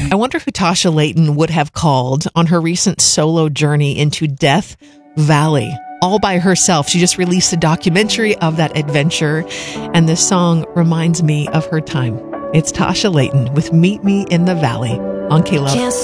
I wonder who Tasha Layton would have called on her recent solo journey into Death Valley. All by herself. She just released a documentary of that adventure, and this song reminds me of her time. It's Tasha Layton with Meet Me in the Valley on K-Love.